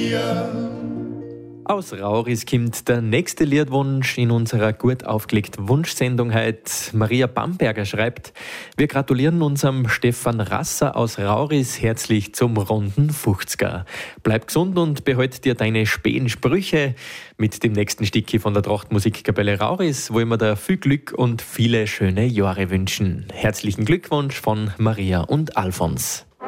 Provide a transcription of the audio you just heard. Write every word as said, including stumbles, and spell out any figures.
Maria. Aus Rauris kommt der nächste Liedwunsch in unserer gut aufgelegten Wunschsendung heute. Maria Bamberger schreibt: Wir gratulieren unserem Stefan Rasser aus Rauris herzlich zum runden fünfziger. Bleib gesund und behalt dir deine späten Sprüche. Mit dem nächsten Stückchen von der Trachtmusikkapelle Rauris wollen wir dir viel Glück und viele schöne Jahre wünschen. Herzlichen Glückwunsch von Maria und Alfons.